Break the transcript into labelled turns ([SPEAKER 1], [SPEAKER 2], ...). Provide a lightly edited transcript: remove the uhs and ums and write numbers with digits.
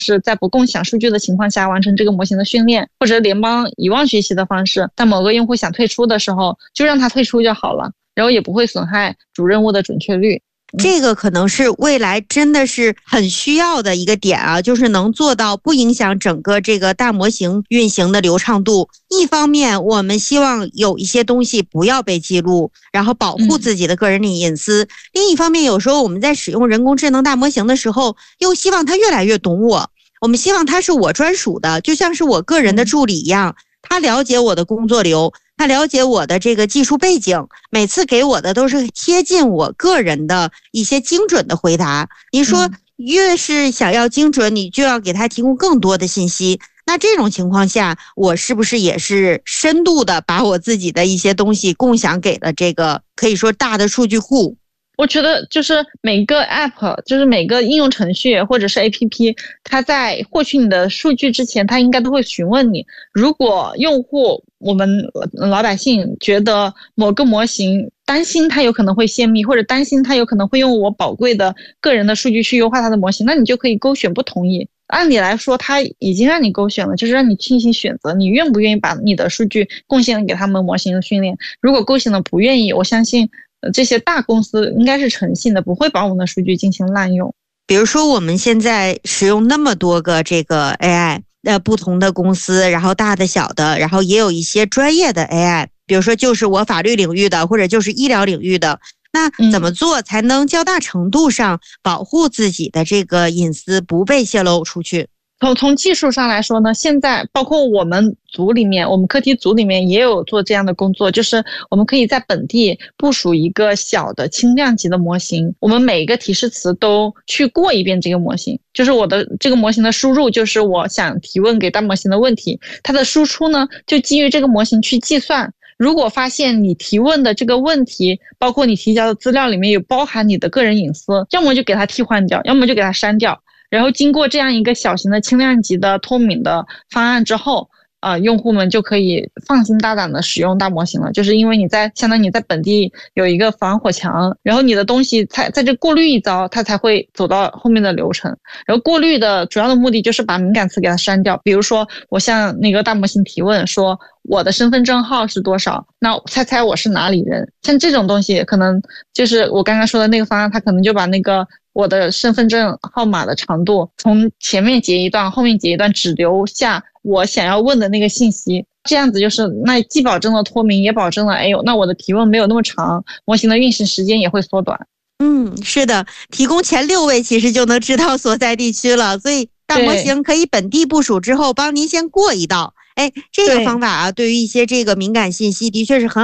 [SPEAKER 1] 是在不共享数据的情况下完成这个模型的训练，或者联邦遗忘学习的方式，当某个用户想退出的时候，就让他退出就好了，然后也不会损害主任务的准确率。
[SPEAKER 2] 这个可能是未来真的是很需要的一个点啊，就是能做到不影响整个这个大模型运行的流畅度。一方面我们希望有一些东西不要被记录，然后保护自己的个人隐私，另一方面有时候我们在使用人工智能大模型的时候，又希望它越来越懂我们希望它是我专属的，就像是我个人的助理一样，他了解我的工作流，他了解我的这个技术背景，每次给我的都是贴近我个人的一些精准的回答。你说越是想要精准，你就要给他提供更多的信息，那这种情况下，我是不是也是深度的把我自己的一些东西共享给了这个可以说大的数据库？
[SPEAKER 1] 我觉得就是每个 app， 就是每个应用程序或者是 app， 它在获取你的数据之前，它应该都会询问你。如果用户，我们老百姓觉得某个模型担心它有可能会泄密，或者担心它有可能会用我宝贵的个人的数据去优化它的模型，那你就可以勾选不同意。按理来说，它已经让你勾选了，就是让你进行选择，你愿不愿意把你的数据贡献给他们模型的训练。如果勾选了不愿意，我相信这些大公司应该是诚信的，不会把我们的数据进行滥用。
[SPEAKER 2] 比如说我们现在使用那么多个这个 AI，不同的公司，然后大的小的，然后也有一些专业的 AI， 比如说就是我法律领域的，或者就是医疗领域的，那怎么做才能较大程度上保护自己的这个隐私不被泄露出去？
[SPEAKER 1] 从技术上来说呢，现在包括我们组里面，我们课题组里面也有做这样的工作，就是我们可以在本地部署一个小的轻量级的模型，我们每一个提示词都去过一遍这个模型，就是我的这个模型的输入就是我想提问给大模型的问题，它的输出呢就基于这个模型去计算。如果发现你提问的这个问题，包括你提交的资料里面有包含你的个人隐私，要么就给它替换掉，要么就给它删掉。然后经过这样一个小型的轻量级的透明的方案之后，用户们就可以放心大胆的使用大模型了。就是因为相当于你在本地有一个防火墙，然后你的东西在这过滤一遭，它才会走到后面的流程。然后过滤的主要的目的就是把敏感词给它删掉。比如说我向那个大模型提问说我的身份证号是多少，那猜猜我是哪里人，像这种东西可能就是我刚刚说的那个方案，它可能就把那个我的身份证号码的长度从前面截一段后面截一段，只留下我想要问的那个信息，这样子就是那既保证了脱敏，也保证了那我的提问没有那么长，模型的运行时间也会缩短。
[SPEAKER 2] 是的，提供前6位其实就能知道所在地区了，所以大模型可以本地部署之后帮您先过一道。这个方法啊，对于一些这个敏感信息的确是很